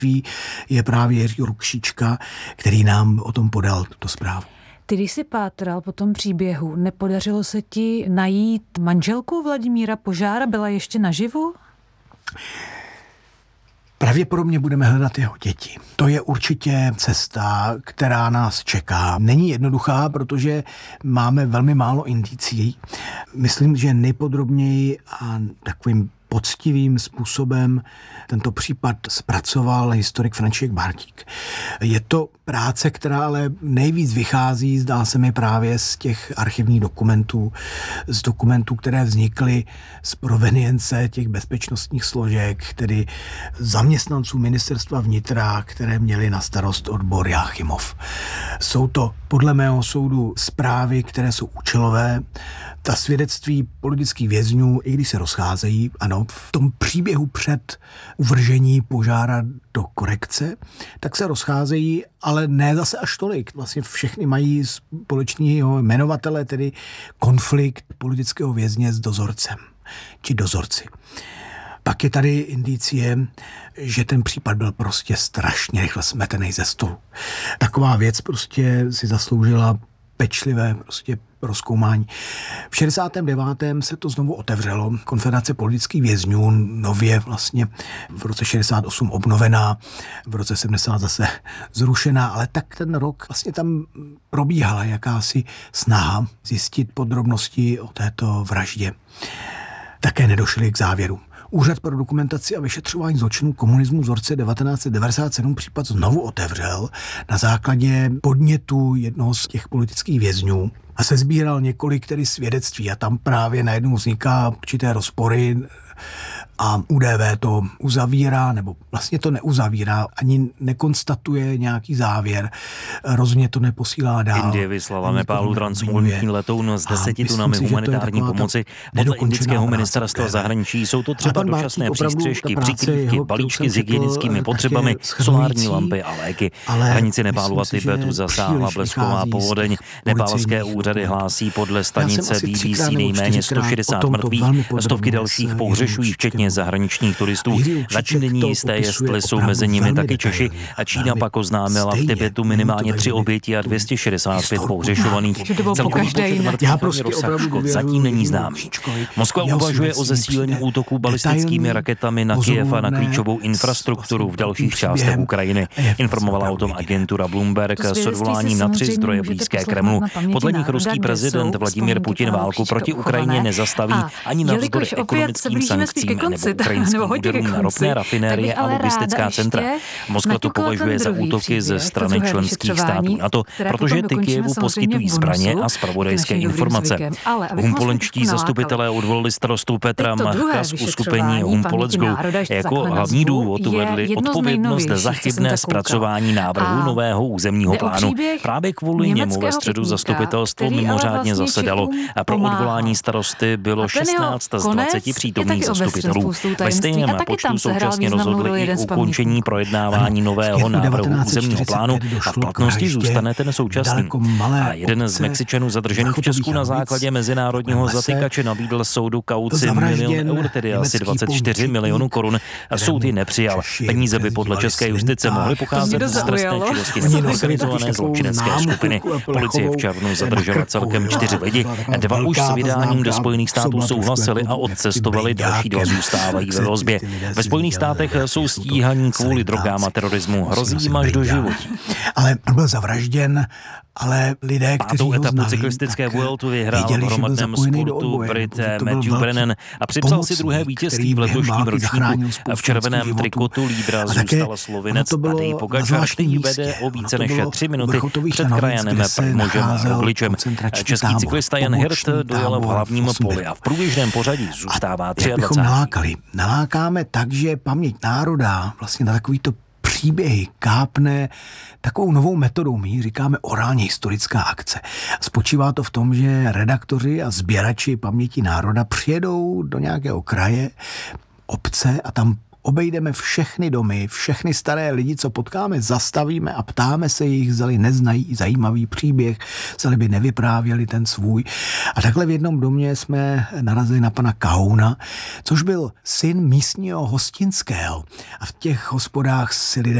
svědectví je právě Jiří Rukšička, který nám o tom podal tu zprávu. Ty, když jsi pátral po tom příběhu, nepodařilo se ti najít manželku Vladimíra Požára? Byla ještě naživu? Pravděpodobně budeme hledat jeho děti. To je určitě cesta, která nás čeká. Není jednoduchá, protože máme velmi málo indicí. Myslím, že nejpodrobněji a takovým poctivým způsobem tento případ zpracoval historik František Bártík. Je to práce, která ale nejvíc vychází, zdá se mi, právě z těch archivních dokumentů, z dokumentů, které vznikly z provenience těch bezpečnostních složek, tedy zaměstnanců ministerstva vnitra, které měli na starost odbor Jáchymov. Jsou to podle mého soudu zprávy, které jsou účelové. Ta svědectví politických vězňů, i když se rozcházejí, ano, v tom příběhu před uvržení Požára do korekce, tak se rozcházejí, ale ne zase až tolik. Vlastně všechny mají společného jmenovatele, tedy konflikt politického vězně s dozorcem, či dozorci. Pak je tady indicie, že ten případ byl prostě strašně rychle smetený ze stolu. Taková věc prostě si zasloužila pečlivé prostě rozkoumání. V 69. se to znovu otevřelo. Konfederace politických vězňů, nově vlastně v roce 68 obnovená, v roce 70 zase zrušená, ale tak ten rok vlastně tam probíhala jakási snaha zjistit podrobnosti o této vraždě. Také nedošli k závěru. Úřad pro dokumentaci a vyšetřování zločinů komunismu v roce 1997 případ znovu otevřel na základě podnětu jednoho z těch politických vězňů a sesbíral několik tedy svědectví a tam právě najednou vzniká určité rozpory a UDV to uzavírá, nebo vlastně to neuzavírá, ani nekonstatuje nějaký závěr, rozhodně to neposílá dál. Indie vyslala Nepálu transmolnitní letoun s 10 tunami humanitární pomoci. Podle indického ministerstva zahraničí jsou to třeba dočasné přístřežky, přikrývky, balíčky s hygienickými potřebami, solární lampy a léky. Hranici Nepálu a Tibetu zasáhla blesková povodeň. Nepálské úřady hlásí podle stanice BBC nejméně 160 mrtvých, stovky dalších pohřešují, včetně zahraničních turistů. Zatím není jisté, jestli jsou mezi nimi taky Češi, a Čína pak oznámila v Tibetu minimálně 3 oběti a 265 pohřešovaných. Celkový počet mrtvých rozsah škod zatím není známý. Moskva uvažuje o zesílení útoků balistickými raketami na Kyjev a na klíčovou infrastrukturu v dalších částech Ukrajiny. Informovala o tom agentura Bloomberg s odvoláním na 3 zdroje blízké Kremlu. Podle nich ruský prezident Vladimír Putin válku proti Ukrajině nezastaví ani navzdory ekonomickým sankcím nebo ukrajinským úderům na ropné rafinérie a logistická centra. Moskva to považuje za útoky ze strany členských států NATO, protože ty Kyjevu poskytují zbraně a zpravodajské informace. Humpolenčtí zastupitelé odvolali starostu Petra Machka z uskupení Humpolec Go. Jako hlavní důvod uvedli odpovědnost za chybné zpracování návrhu nového územního plánu. Právě kvůli němu ve středu zastupitelstvo mimořádně zasedalo a pro odvolání starosty bylo 16 z 20 přítomných zastupitelů. Ve stejném počtu současně rozhodli i ukončení projednávání nového návrhu územního plánu a v platnosti zůstane ten současný. A jeden z Mexičanů zadržených v Česku na základě mezinárodního zatykače nabídl soudu kauci 1 milion eur, tedy asi 24 milionů korun. Soud ji nepřijal. Peníze by podle české justice mohly pocházet z trestné činnosti organizované zločinecké skupiny. Policie v červnu zadržela celkem 4 lidi. 2 už s vydáním do Spojených států souhlasili a odcestovali, další 2 zůstávají ve vazbě. Ve Spojených státech jsou stíhaní kvůli drogám a terorismu. Hrozí jim až do životí. Ale byl zavražděn, ale lidé, kteří ho etapu znali, cyklistické Vueltu vyhrál v hromadném sportu Brit Matthew Brennan a připsal si druhé vítězství v letošním ročníku. V červeném trikotu lídra zůstal Slovinec Tadej Pogačar, který vede o více než 3 minuty před krajanem Primožem Rogličem. Český cyklista Jan Hirt dojel v hlavním poli a v průběžném pořadí zůstává 23. Nalákáme tak, že paměť národa vlastně na takovýto příběhy kápne takovou novou metodou. My říkáme orálně historická akce. Spočívá to v tom, že redaktoři a sběrači paměti národa přijedou do nějakého kraje, obce a tam Obejdeme všechny domy, všechny staré lidi, co potkáme, zastavíme a ptáme se jich, zdali neznají zajímavý příběh, zdali by nevyprávěli ten svůj. A takhle v jednom domě jsme narazili na pana Kahouna, což byl syn místního hostinského. A v těch hospodách si lidé